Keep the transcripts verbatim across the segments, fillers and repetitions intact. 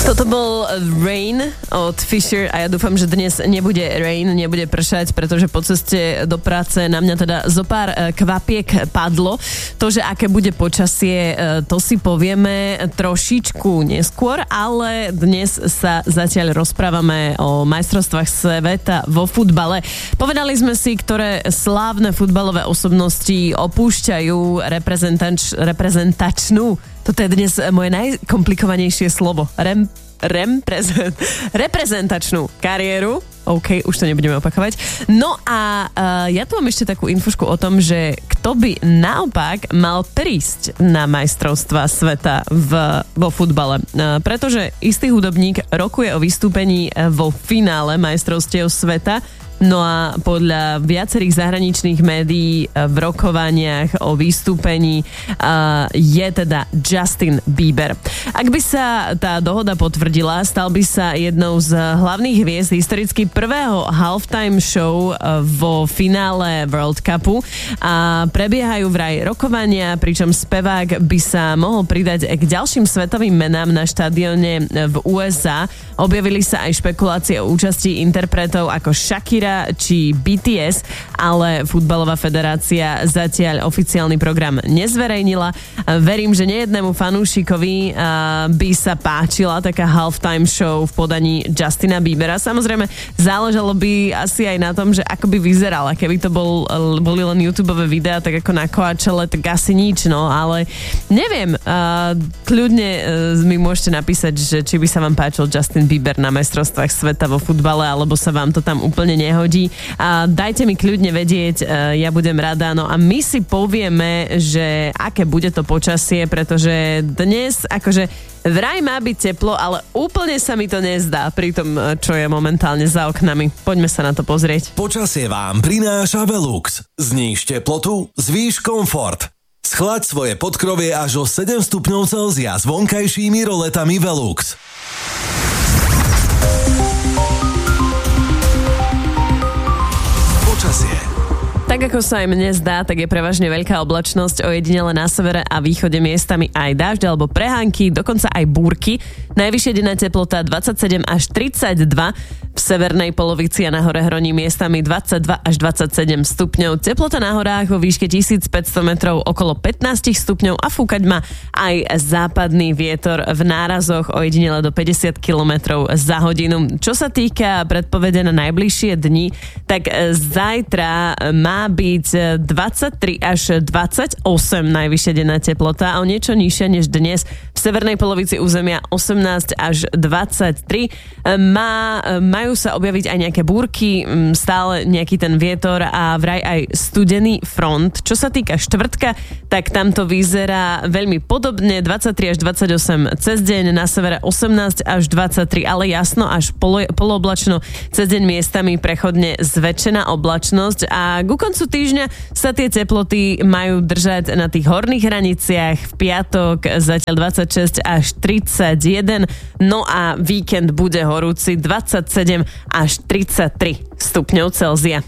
Toto bol Rain od Fisher a ja dúfam, že dnes nebude rain, nebude pršať, pretože po ceste do práce na mňa teda zopár kvapiek padlo. To, že aké bude počasie, to si povieme trošičku neskôr, ale dnes sa zatiaľ rozprávame o majstrovstvách sveta vo futbale. Povedali sme si, ktoré slávne futbalové osobnosti opúšťajú reprezentač, reprezentačnú toto je dnes moje najkomplikovanejšie slovo. Rem, rem, prezent, reprezentačnú kariéru. OK, už to nebudeme opakovať. No a uh, ja tu mám ešte takú infošku o tom, že kto by naopak mal prísť na majstrovstvá sveta v, vo futbale. Uh, pretože istý hudobník rokuje o vystúpení vo finále majstrovstiev sveta. No a podľa viacerých zahraničných médií v rokovaniach o vystúpení uh, je teda Justin Bieber. Ak by sa tá dohoda potvrdila, stal by sa jednou z hlavných hviezd historicky prvého halftime show vo finále World Cupu a prebiehajú vraj rokovania, pričom spevák by sa mohol pridať k ďalším svetovým menám na štadióne v ú es á. Objavili sa aj špekulácie o účasti interpretov ako Shakira či bé té es, ale Futbalová federácia zatiaľ oficiálny program nezverejnila. Verím, že nejednému fanúšikovi by sa páčila taká halftime show v podaní Justina Biebera. Samozrejme, záležalo by asi aj na tom, že ako by vyzerala. Keby to bol, boli len YouTubeové videá, tak ako na Coachelle, tak asi nič, no, ale neviem. Kľudne mi môžete napísať, že či by sa vám páčil Justin Bieber na majstrovstvách sveta vo futbale, alebo sa vám to tam úplne nehodí. A dajte mi kľudne vedieť, ja budem rada. No a my si povieme, že aké bude to počasie, pretože dnes akože vraj má byť teplo, ale úplne sa mi to nezdá pri tom, čo je momentálne za oknami. Poďme sa na to pozrieť. Počasie vám prináša Velux. Zníž teplotu, zvýš komfort. Schlaď svoje podkrovie až o sedem stupňov Celzia s vonkajšími roletami Velux. Počasie. Tak ako sa aj mne zdá, tak je prevažne veľká oblačnosť, ojedinele na severe a východe miestami aj dážď alebo prehánky, dokonca aj búrky. Najvyššia denná teplota dvadsaťsedem až tridsaťdva, v severnej polovici a na hore hroní miestami dvadsaťdva až dvadsaťsedem stupňov. Teplota na horách vo výške tisícpäťsto metrov okolo pätnásť stupňov a fúkať má aj západný vietor v nárazoch ojedinele do päťdesiat kilometrov za hodinu. Čo sa týka predpovede na najbližšie dni, tak zajtra má byť dvadsaťtri až dvadsaťosem najvyššia denná teplota a o niečo nižšia než dnes. V severnej polovici územia osemnásť až dvadsaťtri. Má, majú sa objaviť aj nejaké búrky, stále nejaký ten vietor a vraj aj studený front. Čo sa týka štvrtka, tak tam to vyzerá veľmi podobne, dvadsaťtri až dvadsaťosem cez deň, na severe osemnásť až dvadsaťtri, ale jasno až polo, polooblačno, cez deň miestami prechodne zväčšená oblačnosť a ku koncu týždňa sa tie teploty majú držať na tých horných hraniciach, v piatok zatiaľ dvadsaťšesť až tridsaťjeden, no a víkend bude horúci dvadsaťsedem až tridsaťtri stupňov Celzia.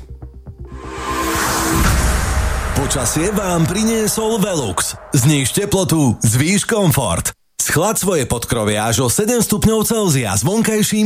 Počasie vám priniesol Velux. Zníž teplotu, zvýš komfort. Schlaď svoje podkrovie až o sedem stupňov Celzia s vonkajším